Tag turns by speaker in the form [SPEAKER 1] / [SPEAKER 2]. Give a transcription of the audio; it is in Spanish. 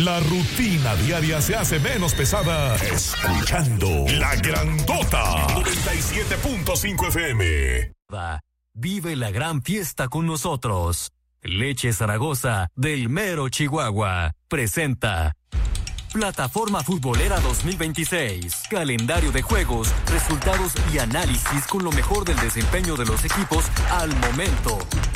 [SPEAKER 1] La rutina diaria se hace menos pesada escuchando La Grandota 97.5 FM.
[SPEAKER 2] Vive la gran fiesta con nosotros. Leche Zaragoza del Mero Chihuahua presenta Plataforma Futbolera 2026. Calendario de juegos, resultados y análisis con lo mejor del desempeño de los equipos al momento.